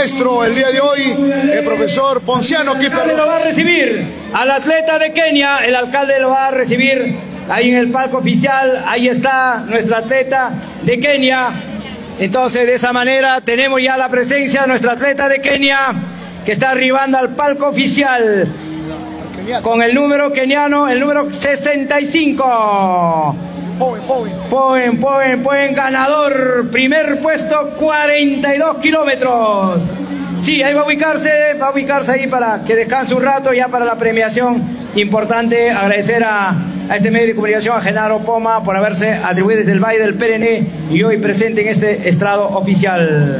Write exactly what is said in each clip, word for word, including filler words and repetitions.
maestro, el día de hoy, el profesor Ponciano. El alcalde lo va a recibir al atleta de Kenia, el alcalde lo va a recibir ahí en el palco oficial. Ahí está nuestro atleta de Kenia. Entonces, de esa manera tenemos ya la presencia de nuestro atleta de Kenia, que está arribando al palco oficial con el número keniano, el número sesenta y cinco. Poen, Poen, Poen, ganador, primer puesto, cuarenta y dos kilómetros. Sí, ahí va a ubicarse, va a ubicarse ahí para que descanse un rato ya para la premiación. Importante agradecer a, a este medio de comunicación, a Genaro Poma, por haberse atribuido desde el Valle del Perené y hoy presente en este estrado oficial.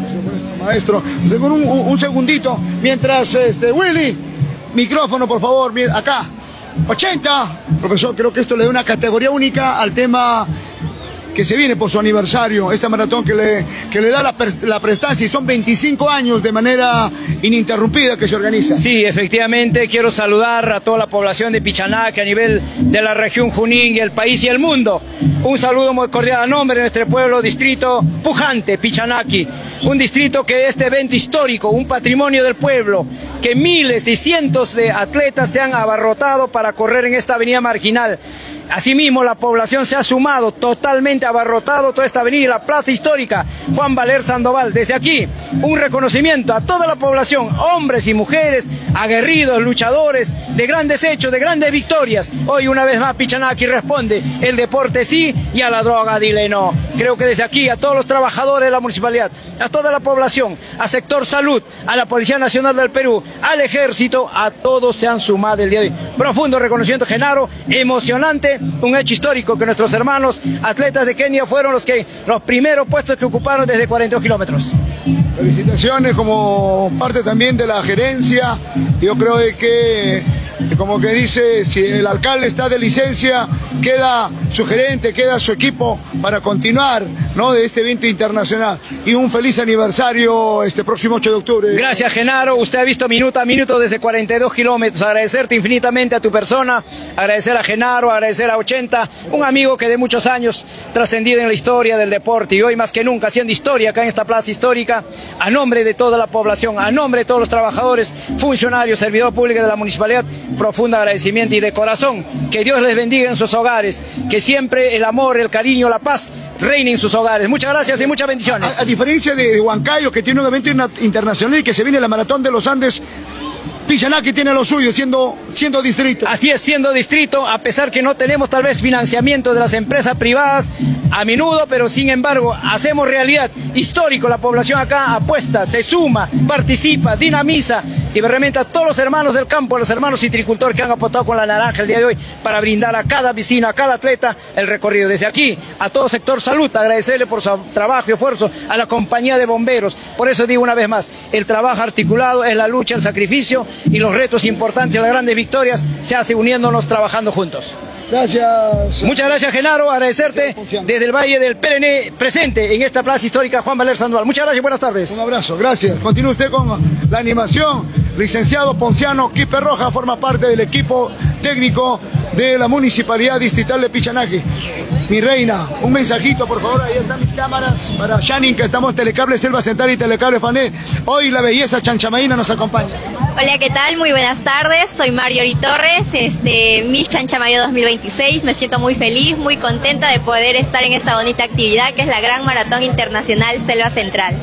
Maestro, un, un, un segundito, mientras este Willy, micrófono por favor, acá. ochenta, profesor, creo que esto le da una categoría única al tema que se viene por su aniversario, esta maratón que le, que le da la, la prestancia, y son veinticinco años de manera ininterrumpida que se organiza. Sí, efectivamente, quiero saludar a toda la población de Pichanaque a nivel de la región Junín y el país y el mundo. Un saludo muy cordial a nombre de nuestro pueblo, distrito pujante, Pichanaki, un distrito que este evento histórico, un patrimonio del pueblo, que miles y cientos de atletas se han abarrotado para correr en esta avenida marginal. Asimismo, la población se ha sumado, totalmente abarrotado toda esta avenida, la plaza histórica Juan Valer Sandoval. Desde aquí, un reconocimiento a toda la población, hombres y mujeres, aguerridos, luchadores, de grandes hechos, de grandes victorias. Hoy, una vez más, Pichanaki responde, el deporte sí y a la droga dile no. Creo que desde aquí, a todos los trabajadores de la municipalidad, a toda la población, a sector salud, a la Policía Nacional del Perú, al Ejército, a todos se han sumado el día de hoy. Profundo reconocimiento, Genaro, emocionante. Un hecho histórico que nuestros hermanos atletas de Kenia fueron los que los primeros puestos que ocuparon desde cuarenta y dos kilómetros. Felicitaciones como parte también de la gerencia. Yo creo que, como que dice, si el alcalde está de licencia, queda su gerente, queda su equipo para continuar, ¿no?, de este evento internacional. Y un feliz aniversario este próximo ocho de octubre. Gracias, Genaro. Usted ha visto minuto a minuto desde cuarenta y dos kilómetros. Agradecerte infinitamente a tu persona, agradecer a Genaro, agradecer a ochenta, un amigo que de muchos años trascendido en la historia del deporte y hoy más que nunca haciendo historia acá en esta plaza histórica, a nombre de toda la población, a nombre de todos los trabajadores, funcionarios, servidores públicos de la municipalidad, profundo agradecimiento y de corazón, que Dios les bendiga en sus hogares, que siempre el amor, el cariño, la paz reine en sus hogares. Muchas gracias y muchas bendiciones. A, a diferencia de Huancayo, que tiene un evento internacional y que se viene la Maratón de los Andes, Pichanaki tiene lo suyo, siendo, siendo distrito. Así es, siendo distrito, a pesar que no tenemos tal vez financiamiento de las empresas privadas a menudo, pero sin embargo hacemos realidad histórico. La población acá apuesta, se suma, participa, dinamiza y realmente a todos los hermanos del campo, a los hermanos citricultores que han apostado con la naranja el día de hoy para brindar a cada vecino, a cada atleta el recorrido. Desde aquí, a todo sector salud, agradecerle por su trabajo y esfuerzo, a la compañía de bomberos. Por eso digo una vez más, el trabajo articulado es la lucha, el sacrificio y los retos importantes, las grandes victorias se hace uniéndonos, trabajando juntos. Gracias. Muchas gracias, Genaro, agradecerte desde el Valle del Perené, presente en esta plaza histórica Juan Valer Sandoval. Muchas gracias y buenas tardes. Un abrazo, gracias. Continúe usted con la animación. Licenciado Ponciano, Quipe Roja, forma parte del equipo técnico de la Municipalidad Distrital de Pichanaki. Mi reina, un mensajito, por favor. Ahí están mis cámaras para Shannon, que estamos Telecable Selva Central y Telecable Fané. Hoy la belleza chanchamaína nos acompaña. Hola, ¿qué tal? Muy buenas tardes. Soy Marjorie Torres, este, Miss Chanchamayo dos mil veintiséis. Me siento muy feliz, muy contenta de poder estar en esta bonita actividad que es la Gran Maratón Internacional Selva Central.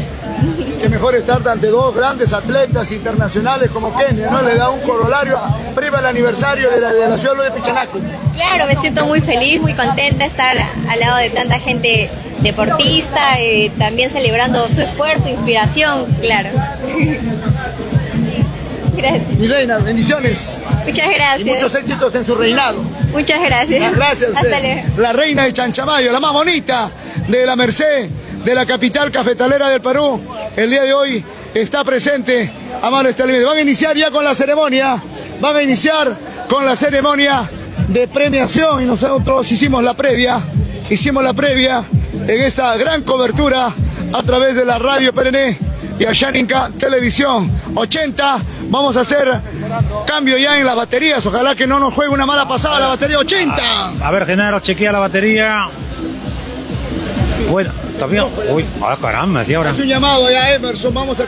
Qué mejor estar ante dos grandes atletas internacionales como Kenia, ¿no? Le da un corolario previo al aniversario de la, de la ciudad de Pichanaki. Claro, me siento muy feliz, muy contenta de estar al lado de tanta gente deportista, eh, también celebrando su esfuerzo, inspiración, claro. Gracias. Mi reina, bendiciones. Muchas gracias. Y muchos éxitos en su reinado. Muchas gracias. Gracias. Hasta luego. La reina de Chanchamayo, la más bonita de la Merced, de la capital cafetalera del Perú, el día de hoy está presente. Amables televidentes, van a iniciar ya con la ceremonia, van a iniciar con la ceremonia de premiación y nosotros hicimos la previa, hicimos la previa en esta gran cobertura a través de la Radio Perené y a Shaninka Televisión. ochenta, vamos a hacer cambio ya en las baterías, ojalá que no nos juegue una mala pasada la batería. Ochenta. A, a ver, Genaro, chequea la batería. Bueno, también. Uy, ah, caramba, sí, ahora. Es un llamado ya, Emerson, vamos a